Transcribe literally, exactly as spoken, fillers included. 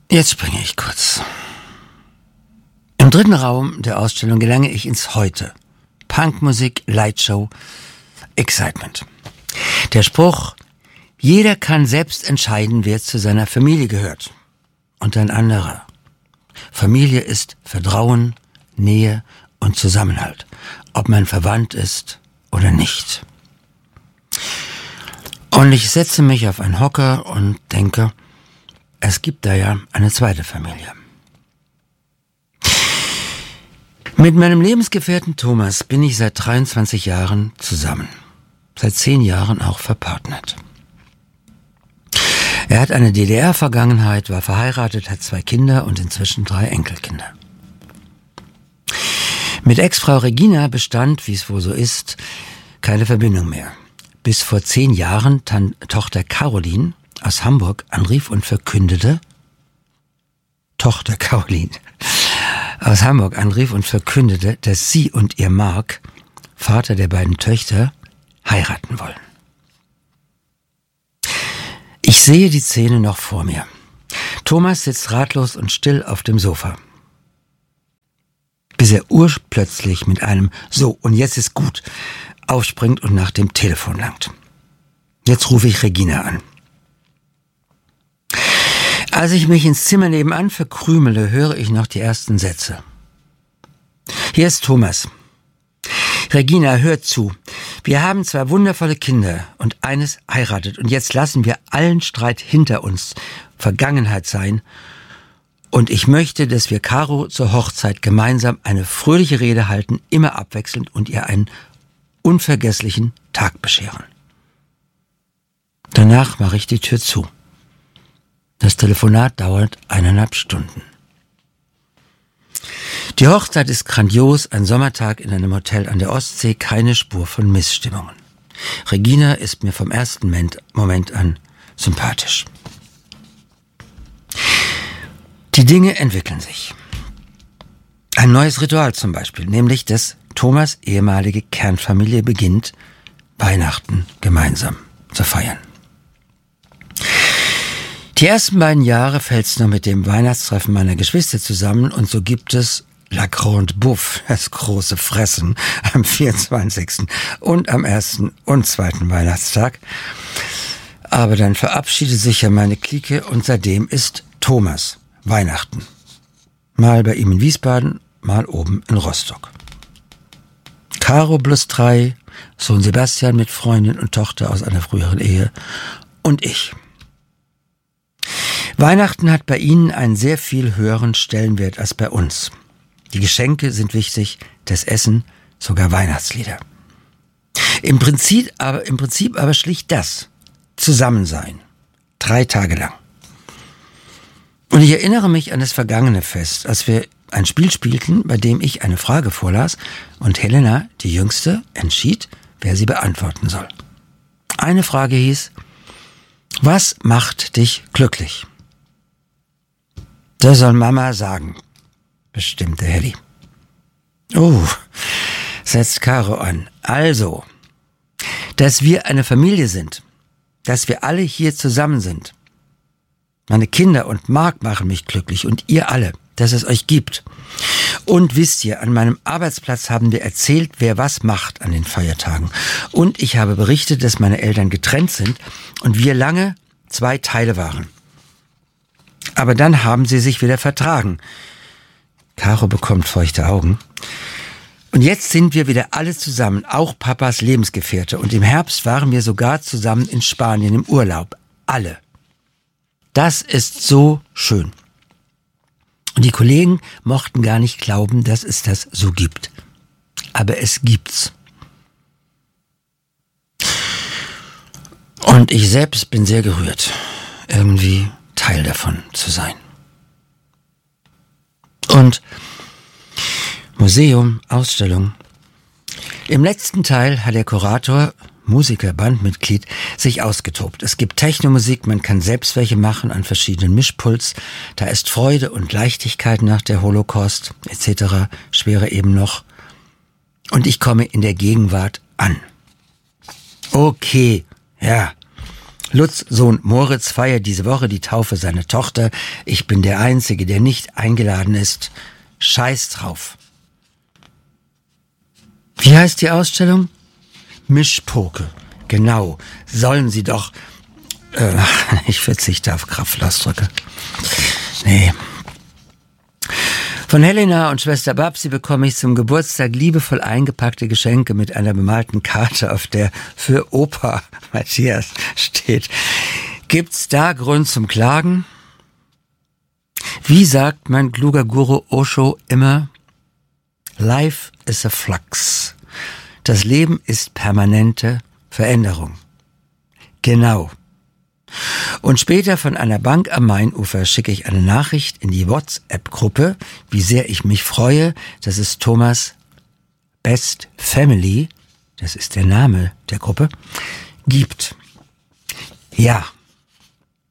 Jetzt springe ich kurz. Im dritten Raum der Ausstellung gelange ich ins Heute. Punkmusik, Lightshow, Excitement. Der Spruch, jeder kann selbst entscheiden, wer zu seiner Familie gehört. Und ein anderer. Familie ist Vertrauen, Nähe und Zusammenhalt. Ob man verwandt ist oder nicht. Und ich setze mich auf einen Hocker und denke, es gibt da ja eine zweite Familie. Mit meinem Lebensgefährten Thomas bin ich seit dreiundzwanzig Jahren zusammen. Seit zehn Jahren auch verpartnert. Er hat eine D D R-Vergangenheit, war verheiratet, hat zwei Kinder und inzwischen drei Enkelkinder. Mit Ex-Frau Regina bestand, wie es wohl so ist, keine Verbindung mehr. Bis vor zehn Jahren Tan- Tochter Caroline aus Hamburg anrief und verkündete, Tochter Caroline aus Hamburg anrief und verkündete, dass sie und ihr Mark, Vater der beiden Töchter, heiraten wollen. Ich sehe die Szene noch vor mir. Thomas sitzt ratlos und still auf dem Sofa. Bis er urplötzlich mit einem »So, und jetzt ist gut« aufspringt und nach dem Telefon langt. Jetzt rufe ich Regina an. Als ich mich ins Zimmer nebenan verkrümele, höre ich noch die ersten Sätze. Hier ist Thomas. Regina, hört zu. Wir haben zwei wundervolle Kinder und eines heiratet. Und jetzt lassen wir allen Streit hinter uns Vergangenheit sein. Und ich möchte, dass wir Caro zur Hochzeit gemeinsam eine fröhliche Rede halten, immer abwechselnd und ihr einen unvergesslichen Tag bescheren. Danach mache ich die Tür zu. Das Telefonat dauert eineinhalb Stunden. Die Hochzeit ist grandios, ein Sommertag in einem Hotel an der Ostsee, keine Spur von Missstimmungen. Regina ist mir vom ersten Moment an sympathisch. Die Dinge entwickeln sich. Ein neues Ritual zum Beispiel, nämlich dass Thomas' ehemalige Kernfamilie beginnt, Weihnachten gemeinsam zu feiern. Die ersten beiden Jahre fällt es noch mit dem Weihnachtstreffen meiner Geschwister zusammen und so gibt es La Grande Bouffe, das große Fressen, am vierundzwanzigsten und am ersten und zweiten Weihnachtstag. Aber dann verabschiedet sich ja meine Clique und seitdem ist Thomas Weihnachten. Mal bei ihm in Wiesbaden, mal oben in Rostock. Caro plus drei, Sohn Sebastian mit Freundin und Tochter aus einer früheren Ehe und ich. Weihnachten hat bei ihnen einen sehr viel höheren Stellenwert als bei uns. Die Geschenke sind wichtig, das Essen, sogar Weihnachtslieder. Im Prinzip aber, im Prinzip aber schlicht das. Zusammensein. Drei Tage lang. Und ich erinnere mich an das vergangene Fest, als wir ein Spiel spielten, bei dem ich eine Frage vorlas und Helena, die Jüngste, entschied, wer sie beantworten soll. Eine Frage hieß, was macht dich glücklich? Das soll Mama sagen, bestimmte Helly. Oh, setzt Caro an. Also, dass wir eine Familie sind, dass wir alle hier zusammen sind. Meine Kinder und Marc machen mich glücklich und ihr alle, dass es euch gibt. Und wisst ihr, an meinem Arbeitsplatz haben wir erzählt, wer was macht an den Feiertagen. Und ich habe berichtet, dass meine Eltern getrennt sind und wir lange zwei Teile waren. Aber dann haben sie sich wieder vertragen. Caro bekommt feuchte Augen. Und jetzt sind wir wieder alle zusammen, auch Papas Lebensgefährte. Und im Herbst waren wir sogar zusammen in Spanien im Urlaub. Alle. Das ist so schön. Und die Kollegen mochten gar nicht glauben, dass es das so gibt. Aber es gibt's. Und ich selbst bin sehr gerührt, irgendwie Teil davon zu sein. Und Museum, Ausstellung. Im letzten Teil hat der Kurator, Musiker, Bandmitglied, sich ausgetobt. Es gibt Technomusik, man kann selbst welche machen an verschiedenen Mischpuls. Da ist Freude und Leichtigkeit nach der Holocaust et cetera. Schwere eben noch. Und ich komme in der Gegenwart an. Okay, ja. Lutz' Sohn Moritz feiert diese Woche die Taufe seiner Tochter. Ich bin der Einzige, der nicht eingeladen ist. Scheiß drauf. Wie heißt die Ausstellung? Mischpoke. Genau. Sollen sie doch... Äh, ich verzichte auf Kraftausdrücke. Nee. Von Helena und Schwester Babsi bekomme ich zum Geburtstag liebevoll eingepackte Geschenke mit einer bemalten Karte, auf der für Opa Matthias steht. Gibt's da Grund zum Klagen? Wie sagt mein kluger Guru Osho immer? Life is a flux. Das Leben ist permanente Veränderung. Genau. Und später von einer Bank am Mainufer schicke ich eine Nachricht in die WhatsApp-Gruppe, wie sehr ich mich freue, dass es Thomas Best Family, das ist der Name der Gruppe, gibt. Ja.